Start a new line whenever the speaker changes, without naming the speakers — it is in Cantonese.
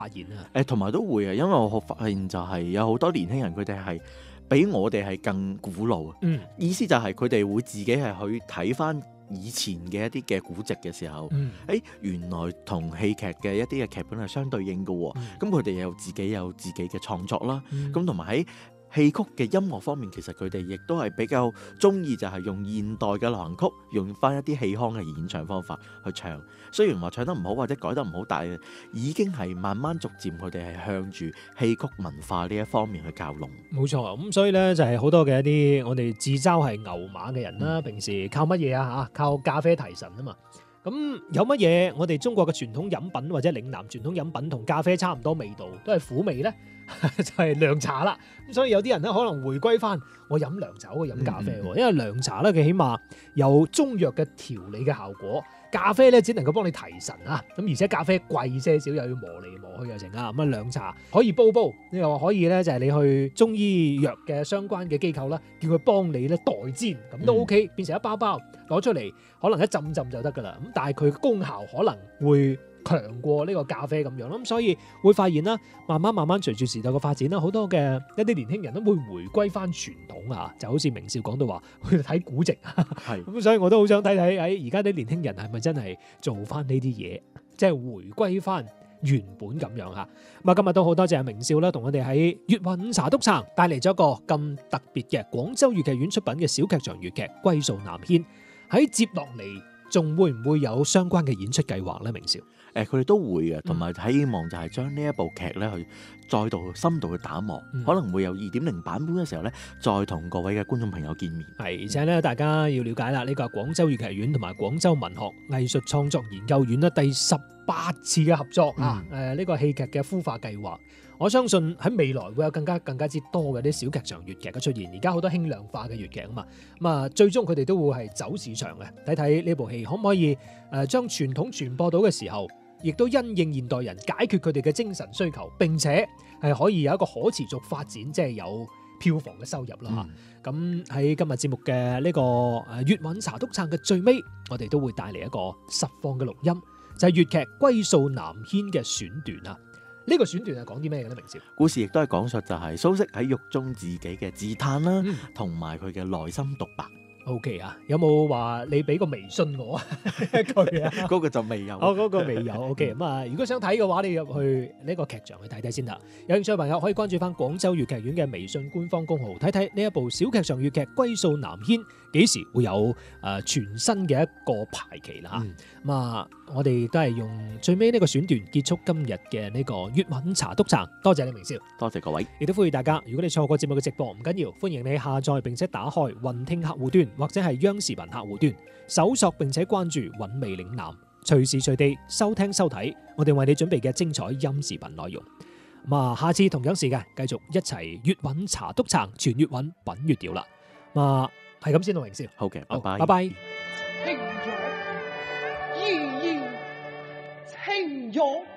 發現啊？
同埋都會啊，因為我發現就係有好多年輕人佢哋係比我哋係更古老。意思就係佢哋會自己係去睇翻以前嘅一啲嘅古籍嘅時候，原來同戲劇嘅一啲嘅劇本係相對應嘅喎。咁佢哋有自己嘅創作啦。咁同埋喺戲曲嘅音樂方面，其實佢哋亦都係比較中意就係用現代嘅流行曲，用翻一啲戲腔嘅演唱方法去唱。雖然話唱得唔好或者改得唔好，但係已經係慢慢逐漸佢哋係向住戲曲文化呢一方面去靠攏。
冇錯，咁所以咧就係好多嘅一啲我哋自嘲係牛馬嘅人啦，平時靠乜嘢啊？靠咖啡提神啊嘛。咁有乜嘢我哋中國嘅傳統飲品或者嶺南傳統飲品同咖啡差唔多味道，都係苦味咧？就係涼茶啦。咁所以有啲人咧可能回歸翻我飲涼茶，我飲咖啡喎，因為涼茶咧佢起碼有中藥嘅調理嘅效果。咖啡咧只能夠幫你提神啊，咁而且咖啡貴些少，又要磨嚟磨去又成啊，咁啊涼茶可以煲，你又話可以咧就係你去中醫藥嘅相關嘅機構啦，叫佢幫你咧代煎，咁都 OK，變成一包包攞出嚟，可能一浸就得噶啦，咁但係佢功效可能會強過呢個咖啡咁樣咯，咁所以會發現啦，慢慢隨住時代嘅發展啦，好多嘅一啲年輕人都會回歸翻傳統啊，就好似明少講到話去睇古籍，咁所以我都好想睇睇喺而家啲年輕人係咪真係做翻呢啲嘢，即係回歸翻原本咁樣嚇。咁啊，今日都好多謝阿明少啦，同我哋喺粵韻茶篤撐帶嚟咗一個咁特別嘅廣州粵劇院出品嘅小劇場粵劇《歸數南軒》，喺接落嚟仲會唔會有相關嘅演出計劃咧？明少？
佢哋都會嘅，同埋希望就係將呢一部劇咧去再度深度去打磨，可能會有 2.0 版本嘅時候咧，再同各位嘅觀眾朋友見面。
係，而且咧大家要了解啦，呢個係廣州粵劇院同埋廣州文學藝術創作研究院咧第18次嘅合作啊！呢個戲劇嘅孵化計劃，我相信喺未來會有更加之多嘅啲小劇場粵劇嘅出現。而家好多輕量化嘅粵劇啊嘛，咁啊最終佢哋都會係走市場嘅，睇睇呢部戲可唔可以將傳統傳播到嘅時候，亦都因應現代人解決佢哋嘅精神需求，並且係可以有一個可持續發展，即係有票房嘅收入啦。咁喺今日節目嘅呢個粵韻茶篤撐嘅最尾，我哋都會帶嚟一個實況嘅錄音，就係粵劇《歸數南軒》嘅選段啊。呢個選段係講啲咩嘅咧？明少？
故事亦都係講述就係蘇軾喺獄中自己嘅自嘆啦，同埋佢嘅內心獨白。
OK 啊，有冇話你俾個微信我啊？一句啊？
嗰個就未有。
嗰個未有。OK， 咁啊，如果想睇嘅話，你入去呢個劇場去睇睇先得。有興趣嘅朋友可以關注翻廣州粵劇院嘅微信官方公號，睇睇呢一部小劇場粵劇《歸數南軒》幾時會有全新嘅一個排期啦嚇。咁我哋都係用最尾呢個選段結束今日嘅呢個粵韻茶篤撐。多謝你明少，
多謝各位，
亦都呼籲大家，如果你錯過節目嘅直播唔緊要，歡迎你下載並且打開雲聽客戶端或者係央視頻客戶端，搜索並且關注韻味嶺南，隨時隨地收聽收睇我哋為你準備嘅精彩音視頻內容。咁下次同樣時間繼續一齊粵韻茶篤撐，全粵韻品粵調啦。係咁先咯，明少。
好嘅，拜拜。
拜拜。
青玉，依依青玉。